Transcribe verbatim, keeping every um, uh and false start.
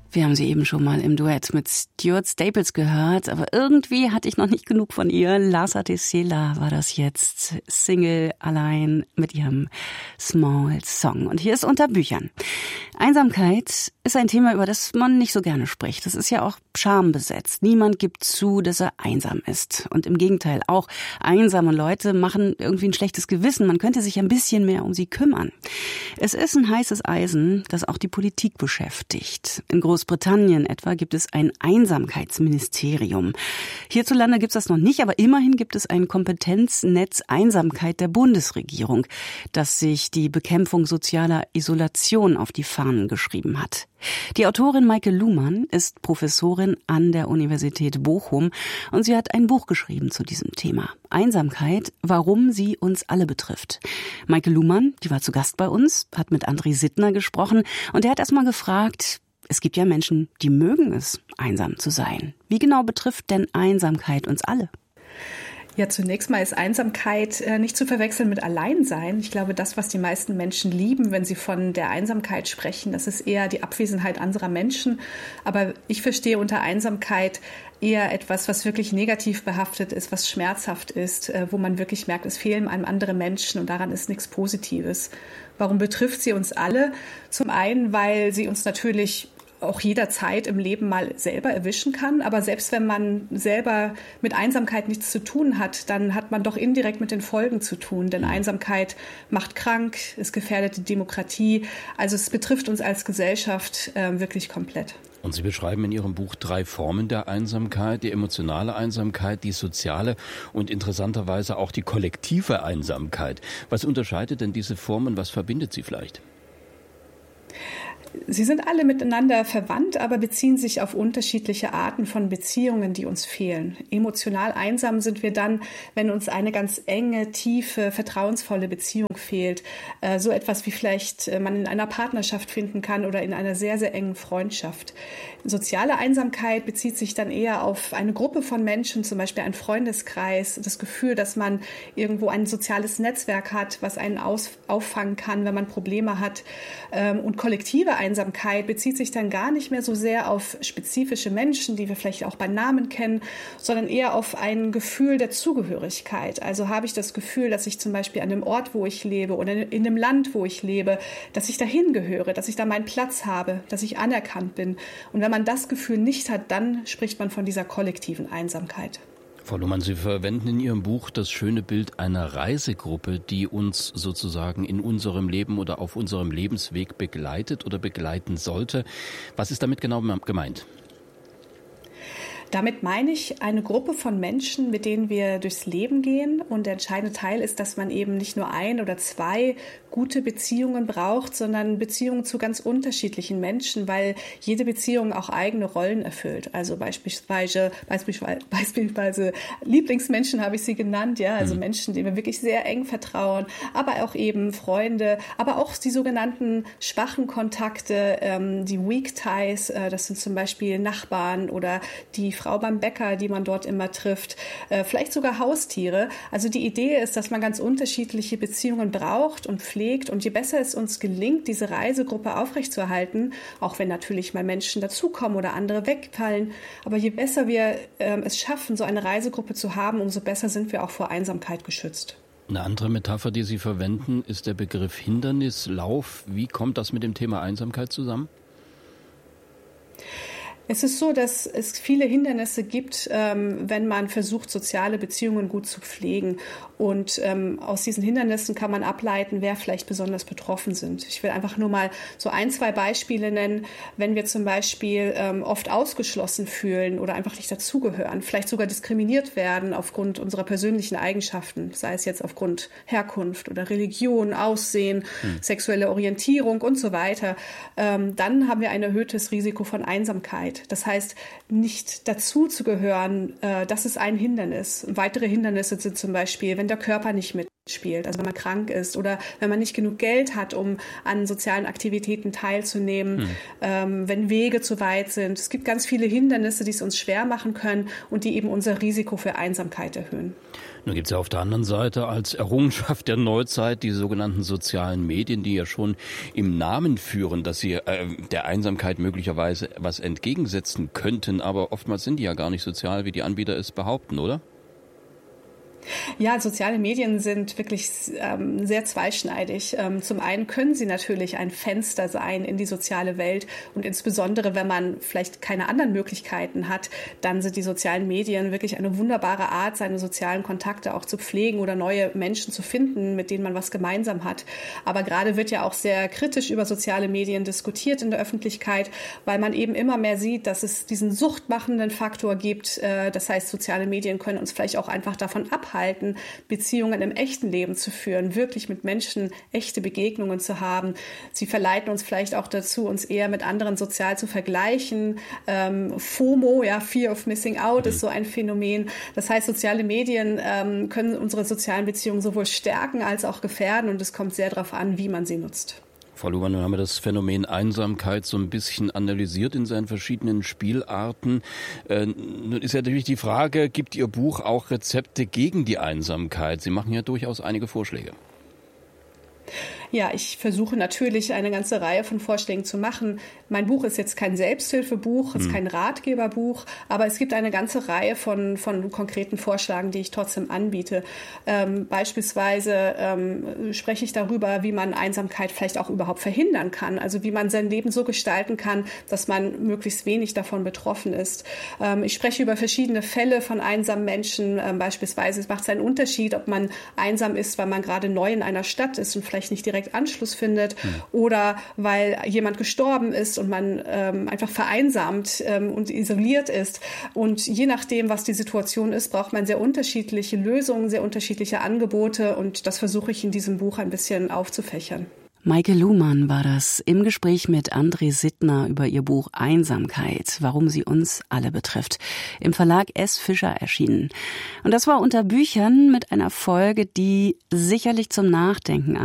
Wir haben sie eben schon mal im Duett mit Stuart Staples gehört, aber irgendwie hatte ich noch nicht genug von ihr. Larsa Tessela war das jetzt, Single allein mit ihrem Small Song. Und hier ist unter Büchern. Einsamkeit ist ein Thema, über das man nicht so gerne spricht. Das ist ja auch schambesetzt. Niemand gibt zu, dass er einsam ist. Und im Gegenteil, auch einsame Leute machen irgendwie ein schlechtes Gewissen. Man könnte sich ein bisschen mehr um sie kümmern. Es ist ein heißes Eisen, das auch die Politik beschäftigt. In Großbritannien etwa gibt es ein Einsamkeitsministerium. Hierzulande gibt es das noch nicht, aber immerhin gibt es ein Kompetenznetz Einsamkeit der Bundesregierung, das sich die Bekämpfung sozialer Isolation auf die Fahnen geschrieben hat. Die Autorin Maike Luhmann ist Professorin an der Universität Bochum und sie hat ein Buch geschrieben zu diesem Thema. Einsamkeit, warum sie uns alle betrifft. Maike Luhmann, die war zu Gast bei uns, hat mit André Sittner gesprochen und er hat erst mal gefragt, es gibt ja Menschen, die mögen es, einsam zu sein. Wie genau betrifft denn Einsamkeit uns alle? Ja, zunächst mal ist Einsamkeit äh, nicht zu verwechseln mit Alleinsein. Ich glaube, das, was die meisten Menschen lieben, wenn sie von der Einsamkeit sprechen, das ist eher die Abwesenheit anderer Menschen. Aber ich verstehe unter Einsamkeit eher etwas, was wirklich negativ behaftet ist, was schmerzhaft ist, äh, wo man wirklich merkt, es fehlen einem andere Menschen und daran ist nichts Positives. Warum betrifft sie uns alle? Zum einen, weil sie uns natürlich auch jederzeit im Leben mal selber erwischen kann. Aber selbst wenn man selber mit Einsamkeit nichts zu tun hat, dann hat man doch indirekt mit den Folgen zu tun. Denn Einsamkeit macht krank, es gefährdet die Demokratie. Also es betrifft uns als Gesellschaft äh, wirklich komplett. Und Sie beschreiben in Ihrem Buch drei Formen der Einsamkeit, die emotionale Einsamkeit, die soziale und interessanterweise auch die kollektive Einsamkeit. Was unterscheidet denn diese Formen, was verbindet sie vielleicht? Sie sind alle miteinander verwandt, aber beziehen sich auf unterschiedliche Arten von Beziehungen, die uns fehlen. Emotional einsam sind wir dann, wenn uns eine ganz enge, tiefe, vertrauensvolle Beziehung fehlt. So etwas wie vielleicht man in einer Partnerschaft finden kann oder in einer sehr, sehr engen Freundschaft. Soziale Einsamkeit bezieht sich dann eher auf eine Gruppe von Menschen, zum Beispiel ein Freundeskreis, das Gefühl, dass man irgendwo ein soziales Netzwerk hat, was einen aus, auffangen kann, wenn man Probleme hat. Und kollektive Einsamkeit bezieht sich dann gar nicht mehr so sehr auf spezifische Menschen, die wir vielleicht auch bei Namen kennen, sondern eher auf ein Gefühl der Zugehörigkeit. Also habe ich das Gefühl, dass ich zum Beispiel an dem Ort, wo ich lebe oder in dem Land, wo ich lebe, dass ich dahin gehöre, dass ich da meinen Platz habe, dass ich anerkannt bin. Und wenn man das Gefühl nicht hat, dann spricht man von dieser kollektiven Einsamkeit. Frau Luhmann, Sie verwenden in Ihrem Buch das schöne Bild einer Reisegruppe, die uns sozusagen in unserem Leben oder auf unserem Lebensweg begleitet oder begleiten sollte. Was ist damit genau gemeint? Damit meine ich eine Gruppe von Menschen, mit denen wir durchs Leben gehen. Und der entscheidende Teil ist, dass man eben nicht nur ein oder zwei gute Beziehungen braucht, sondern Beziehungen zu ganz unterschiedlichen Menschen, weil jede Beziehung auch eigene Rollen erfüllt. Also beispielsweise, beispielsweise, beispielsweise Lieblingsmenschen habe ich sie genannt, ja, also mhm. Menschen, denen wir wirklich sehr eng vertrauen, aber auch eben Freunde, aber auch die sogenannten schwachen Kontakte, ähm, die Weak Ties, äh, das sind zum Beispiel Nachbarn oder die Frau beim Bäcker, die man dort immer trifft, äh, vielleicht sogar Haustiere. Also die Idee ist, dass man ganz unterschiedliche Beziehungen braucht und pflegt. Und je besser es uns gelingt, diese Reisegruppe aufrechtzuerhalten, auch wenn natürlich mal Menschen dazukommen oder andere wegfallen, aber je besser wir äh, es schaffen, so eine Reisegruppe zu haben, umso besser sind wir auch vor Einsamkeit geschützt. Eine andere Metapher, die Sie verwenden, ist der Begriff Hindernislauf. Wie kommt das mit dem Thema Einsamkeit zusammen? Es ist so, dass es viele Hindernisse gibt, ähm, wenn man versucht, soziale Beziehungen gut zu pflegen. Und ähm, aus diesen Hindernissen kann man ableiten, wer vielleicht besonders betroffen sind. Ich will einfach nur mal so ein, zwei Beispiele nennen. Wenn wir zum Beispiel ähm, oft ausgeschlossen fühlen oder einfach nicht dazugehören, vielleicht sogar diskriminiert werden aufgrund unserer persönlichen Eigenschaften, sei es jetzt aufgrund Herkunft oder Religion, Aussehen, hm. sexuelle Orientierung und so weiter, ähm, dann haben wir ein erhöhtes Risiko von Einsamkeit. Das heißt, nicht dazu zu gehören, äh, das ist ein Hindernis. Weitere Hindernisse sind zum Beispiel, wenn der Körper nicht mit spielt, also wenn man krank ist oder wenn man nicht genug Geld hat, um an sozialen Aktivitäten teilzunehmen, hm. ähm, wenn Wege zu weit sind. Es gibt ganz viele Hindernisse, die es uns schwer machen können und die eben unser Risiko für Einsamkeit erhöhen. Nun gibt es ja auf der anderen Seite als Errungenschaft der Neuzeit die sogenannten sozialen Medien, die ja schon im Namen führen, dass sie äh, der Einsamkeit möglicherweise was entgegensetzen könnten. Aber oftmals sind die ja gar nicht sozial, wie die Anbieter es behaupten, oder? Ja, soziale Medien sind wirklich ähm, sehr zweischneidig. Ähm, zum einen können sie natürlich ein Fenster sein in die soziale Welt und insbesondere, wenn man vielleicht keine anderen Möglichkeiten hat, dann sind die sozialen Medien wirklich eine wunderbare Art, seine sozialen Kontakte auch zu pflegen oder neue Menschen zu finden, mit denen man was gemeinsam hat. Aber gerade wird ja auch sehr kritisch über soziale Medien diskutiert in der Öffentlichkeit, weil man eben immer mehr sieht, dass es diesen suchtmachenden Faktor gibt. Äh, das heißt, soziale Medien können uns vielleicht auch einfach davon abhalten, Beziehungen im echten Leben zu führen, wirklich mit Menschen echte Begegnungen zu haben. Sie verleiten uns vielleicht auch dazu, uns eher mit anderen sozial zu vergleichen. Ähm, FOMO, ja, Fear of Missing Out, mhm. ist so ein Phänomen. Das heißt, soziale Medien ähm, können unsere sozialen Beziehungen sowohl stärken als auch gefährden und es kommt sehr darauf an, wie man sie nutzt. Frau Luhmann, nun haben wir das Phänomen Einsamkeit so ein bisschen analysiert in seinen verschiedenen Spielarten. Äh, nun ist ja natürlich die Frage, gibt Ihr Buch auch Rezepte gegen die Einsamkeit? Sie machen ja durchaus einige Vorschläge. Ja, ich versuche natürlich eine ganze Reihe von Vorschlägen zu machen. Mein Buch ist jetzt kein Selbsthilfebuch, es ist kein Ratgeberbuch, aber es gibt eine ganze Reihe von, von konkreten Vorschlägen, die ich trotzdem anbiete. Ähm, beispielsweise ähm, spreche ich darüber, wie man Einsamkeit vielleicht auch überhaupt verhindern kann, also wie man sein Leben so gestalten kann, dass man möglichst wenig davon betroffen ist. Ähm, ich spreche über verschiedene Fälle von einsamen Menschen, ähm, beispielsweise es macht es einen Unterschied, ob man einsam ist, weil man gerade neu in einer Stadt ist und vielleicht nicht direkt Anschluss findet mhm. oder weil jemand gestorben ist und man ähm, einfach vereinsamt ähm, und isoliert ist. Und je nachdem, was die Situation ist, braucht man sehr unterschiedliche Lösungen, sehr unterschiedliche Angebote und das versuche ich in diesem Buch ein bisschen aufzufächern. Maike Luhmann war das im Gespräch mit André Sittner über ihr Buch Einsamkeit, warum sie uns alle betrifft, im Verlag S. Fischer erschienen. Und das war unter Büchern mit einer Folge, die sicherlich zum Nachdenken